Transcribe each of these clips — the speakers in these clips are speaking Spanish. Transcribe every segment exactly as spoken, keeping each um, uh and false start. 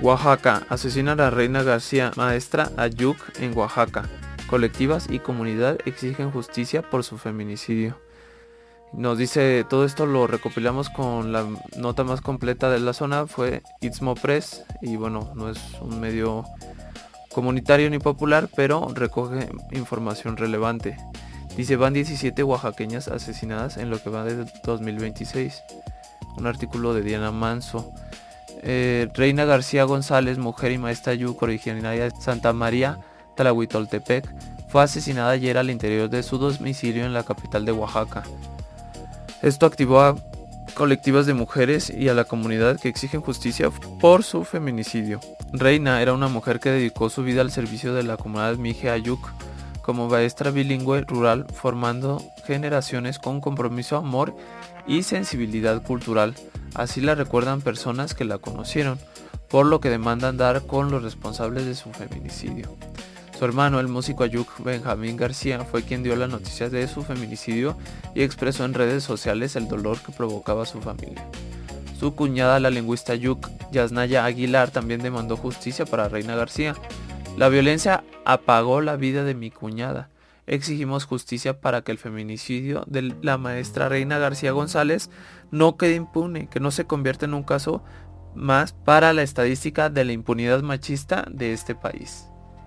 Oaxaca. Asesinan a Reina García, maestra Ayuk en Oaxaca. Colectivas y comunidad exigen justicia por su feminicidio. Nos dice, todo esto lo recopilamos con la nota más completa de la zona, fue Istmo Press, y bueno, no es un medio comunitario ni popular, pero recoge información relevante. Dice, van diecisiete oaxaqueñas asesinadas en lo que va de dos mil veintiséis. Un artículo de Diana Manso. Eh, Reina García González, mujer y maestra Ayuk, originaria de Santa María, Tlahuitoltepec, fue asesinada ayer al interior de su domicilio en la capital de Oaxaca. Esto activó a colectivas de mujeres y a la comunidad que exigen justicia por su feminicidio. Reina era una mujer que dedicó su vida al servicio de la comunidad Mije Ayuk como maestra bilingüe rural, formando generaciones con compromiso, amor y sensibilidad cultural. Así la recuerdan personas que la conocieron, por lo que demandan dar con los responsables de su feminicidio. Su hermano, el músico Ayuk Benjamín García, fue quien dio la noticia de su feminicidio y expresó en redes sociales el dolor que provocaba a su familia. Su cuñada, la lingüista Ayuk Yasnaya Aguilar, también demandó justicia para Reina García. La violencia apagó la vida de mi cuñada. Exigimos justicia para que el feminicidio de la maestra Reina García González no quede impune, que no se convierta en un caso más para la estadística de la impunidad machista de este país.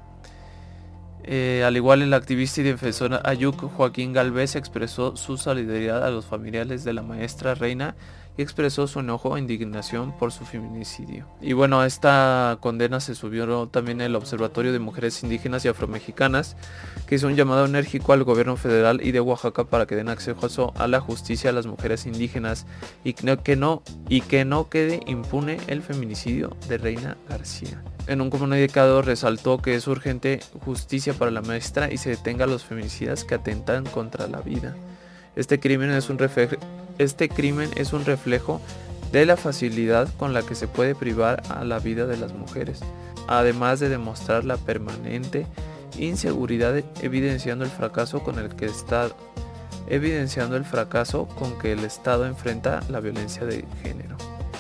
Eh, al igual, el activista y defensor Ayuk Joaquín Galvez expresó su solidaridad a los familiares de la maestra Reina y expresó su enojo e indignación por su feminicidio. Y bueno, a esta condena se subió también el Observatorio de Mujeres Indígenas y Afromexicanas, que hizo un llamado enérgico al gobierno federal y de Oaxaca para que den acceso a la justicia a las mujeres indígenas y que no, que no, y que no quede impune el feminicidio de Reina García. En un comunicado resaltó que es urgente justicia para la maestra y se detenga a los feminicidas que atentan contra la vida. Este crimen es un reflejo, este crimen es un reflejo de la facilidad con la que se puede privar a la vida de las mujeres, además de demostrar la permanente inseguridad, evidenciando el fracaso con el que está evidenciando el fracaso con que el Estado enfrenta la violencia de género.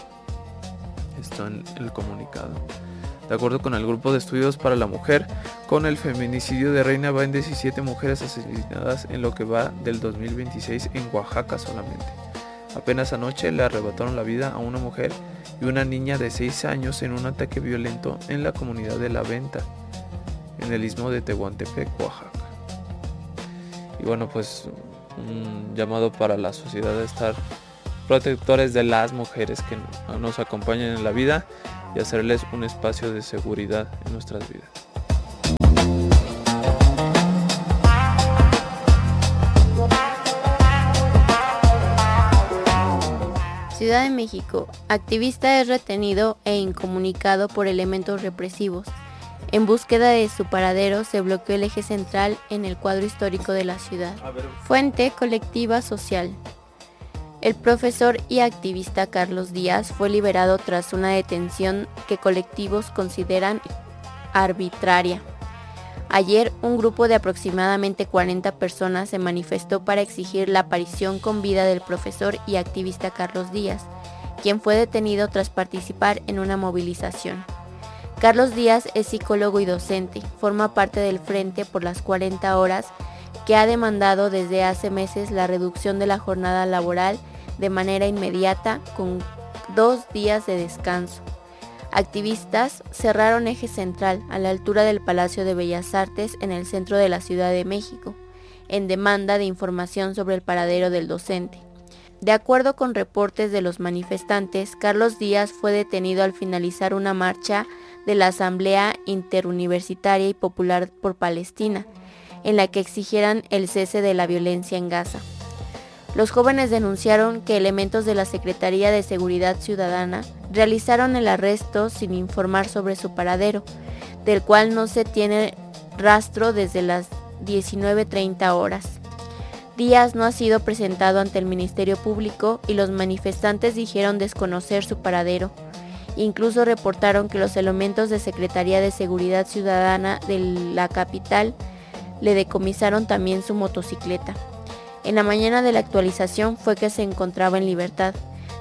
Esto en el comunicado. De acuerdo con el Grupo de Estudios para la Mujer, con el feminicidio de Reina van diecisiete mujeres asesinadas en lo que va del dos mil veintiséis en Oaxaca solamente. Apenas anoche le arrebataron la vida a una mujer y una niña de seis años en un ataque violento en la comunidad de La Venta, en el istmo de Tehuantepec, Oaxaca. Y bueno, pues un llamado para la sociedad a estar protectores de las mujeres que nos acompañan en la vida y hacerles un espacio de seguridad en nuestras vidas. Ciudad de México. Activista es retenido e incomunicado por elementos represivos. En búsqueda de su paradero se bloqueó el eje central en el cuadro histórico de la ciudad. Fuente: Colectiva Social. El profesor y activista Carlos Díaz fue liberado tras una detención que colectivos consideran arbitraria. Ayer, un grupo de aproximadamente cuarenta personas se manifestó para exigir la aparición con vida del profesor y activista Carlos Díaz, quien fue detenido tras participar en una movilización. Carlos Díaz es psicólogo y docente, forma parte del Frente por las cuarenta horas, que ha demandado desde hace meses la reducción de la jornada laboral de manera inmediata, con dos días de descanso. Activistas cerraron eje central a la altura del Palacio de Bellas Artes en el centro de la Ciudad de México, en demanda de información sobre el paradero del docente. De acuerdo con reportes de los manifestantes, Carlos Díaz fue detenido al finalizar una marcha de la Asamblea Interuniversitaria y Popular por Palestina, en la que exigieran el cese de la violencia en Gaza. Los jóvenes denunciaron que elementos de la Secretaría de Seguridad Ciudadana realizaron el arresto sin informar sobre su paradero, del cual no se tiene rastro desde las diecinueve treinta horas. Díaz no ha sido presentado ante el Ministerio Público y los manifestantes dijeron desconocer su paradero. Incluso reportaron que los elementos de Secretaría de Seguridad Ciudadana de la capital le decomisaron también su motocicleta. En la mañana de la actualización fue que se encontraba en libertad.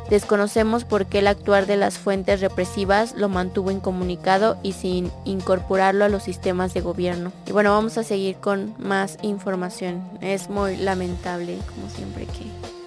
Desconocemos por qué el actuar de las fuentes represivas lo mantuvo incomunicado y sin incorporarlo a los sistemas de gobierno. Y bueno, vamos a seguir con más información. Es muy lamentable, como siempre, que